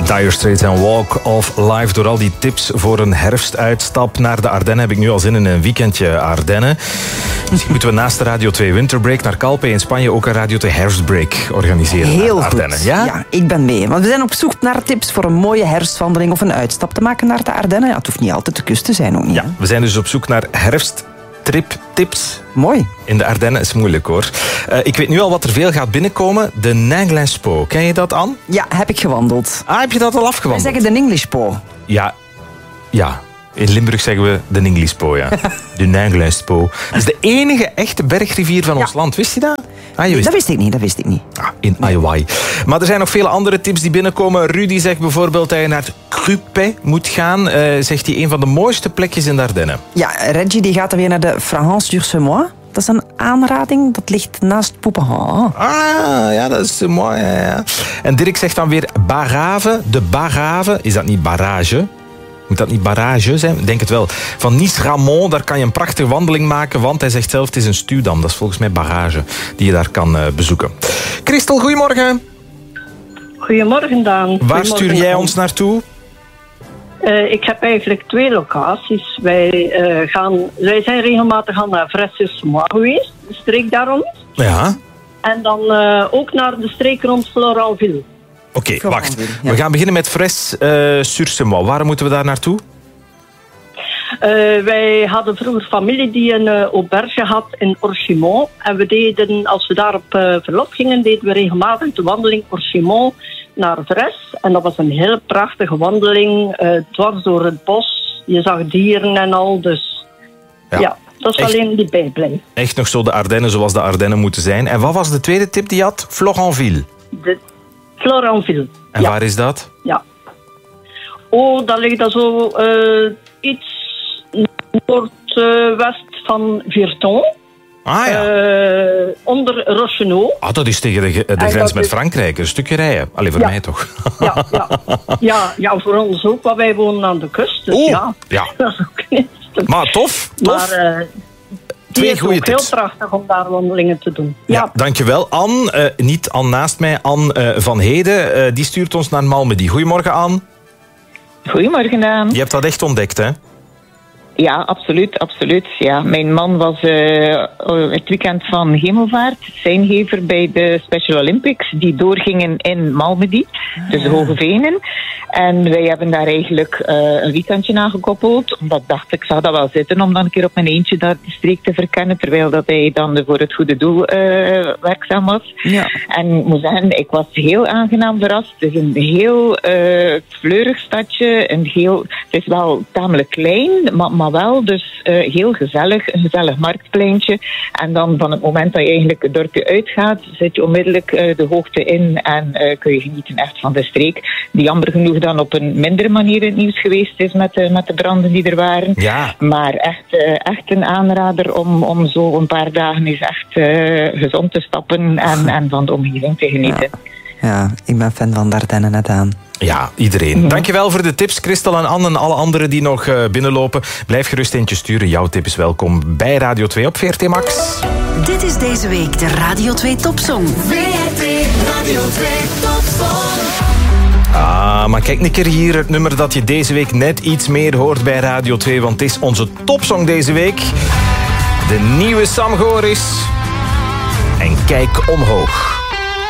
Dire Straits en Walk of Life. Door al die tips voor een herfstuitstap naar de Ardennen heb ik nu al zin in een weekendje Ardennen. Misschien moeten we naast de Radio 2 Winterbreak naar Calpe in Spanje ook een Radio 2 Herfstbreak organiseren. Heel naar de Ardennen. goed. Ja, ik ben mee. Want we zijn op zoek naar tips voor een mooie herfstwandeling of een uitstap te maken naar de Ardennen. Ja, het hoeft niet altijd de kust te zijn, ook niet. Ja, we zijn dus op zoek naar herfsttriptips. Mooi. In de Ardennen is moeilijk, hoor. Ik weet nu al wat er veel gaat binnenkomen. De Ninglin's-Po. Ken je dat, Anne? Ja, heb ik gewandeld. Ah, heb je dat al afgewandeld? Wij zeggen de English-Po. Ja. In Limburg zeggen we de Ninglispo, ja. De Ninglin's-Po. Dat is de enige echte bergrivier van ons land. Wist je dat? Dat wist ik niet. Ah, in Iowa. Maar er zijn nog vele andere tips die binnenkomen. Rudy zegt bijvoorbeeld dat je naar het Crupet moet gaan. Zegt hij een van de mooiste plekjes in de Ardennen. Ja, Reggie die gaat dan weer naar de Frahens-sur-Semois. Dat is een aanrading. Dat ligt naast Poupenhan. Ah, ja, dat is mooi. Ja. En Dirk zegt dan weer Barrave. De Barrave. Is dat niet barrage? Moet dat niet barrage zijn? Ik denk het wel. Van Nice-Ramon, daar kan je een prachtige wandeling maken, want hij zegt zelf, het is een stuwdam. Dat is volgens mij barrage die je daar kan bezoeken. Christel, goedemorgen. Goedemorgen, Daan. Waar stuur jij ons naartoe? Ik heb eigenlijk 2 locaties. Wij zijn regelmatig naar Fres-sur-Semois geweest, de streek daar rond. Ja. En dan ook naar de streek rond Floranville. Oké, wacht. Ja. We gaan beginnen met Fres-sur-Semois. Waar moeten we daar naartoe? Wij hadden vroeger familie die een auberge had in Orchimont. En we deden, als we daar op verlof gingen, deden we regelmatig de wandeling Orchimont naar Fres. En dat was een heel prachtige wandeling, dwars door het bos. Je zag dieren en al, dus ja dat is echt, alleen die bijblijven. Echt nog zo de Ardennen zoals de Ardennen moeten zijn. En wat was de tweede tip die je had? Floranville. Floranville. En waar is dat? Ja. Dat ligt dan zo iets noordwest van Virton. Ah ja. Onder Rochenau. Ah, dat is tegen de grens met Frankrijk. Een stukje rijden. Allee, voor mij toch. Ja, voor ons ook. Want wij wonen aan de kust. Dus ja. Dat is ook niet. Maar tof. Maar twee goede tips. Heel prachtig om daar wandelingen te doen. Ja, dankjewel. Anne, niet Anne naast mij, Anne van Heden. Die stuurt ons naar Malmedy. Goedemorgen, Anne. Goedemorgen, Daan. Je hebt dat echt ontdekt, hè? Ja, absoluut. Ja. Mijn man was het weekend van Hemelvaart zijngever bij de Special Olympics, die doorgingen in Malmedy, dus de Hoge Venen. En wij hebben daar eigenlijk een weekendje aangekoppeld, omdat ik dacht, ik zou dat wel zitten om dan een keer op mijn eentje daar de streek te verkennen, terwijl dat hij dan voor het goede doel werkzaam was. Ja. En ik moet zeggen, ik was heel aangenaam verrast. Het is een heel fleurig stadje, het is wel tamelijk klein, maar wel dus heel gezellig, een gezellig marktpleintje. En dan van het moment dat je eigenlijk het dorpje uitgaat, zit je onmiddellijk de hoogte in en kun je genieten echt van de streek, die jammer genoeg dan op een mindere manier in het nieuws geweest is met de branden die er waren. Ja. Maar echt een aanrader om zo een paar dagen eens echt gezond te stappen en van de omgeving te genieten. Ja, ik ben fan van de Ardennen net aan. Ja, iedereen. Ja. Dankjewel voor de tips, Christel en Anne en alle anderen die nog binnenlopen. Blijf gerust eentje sturen. Jouw tip is welkom bij Radio 2 op VRT Max. Dit is deze week de Radio 2 Topsong. VRT Radio 2 Topsong. Ah, maar kijk een keer hier, het nummer dat je deze week net iets meer hoort bij Radio 2, want het is onze topsong deze week. De nieuwe Sam Goris. En kijk omhoog.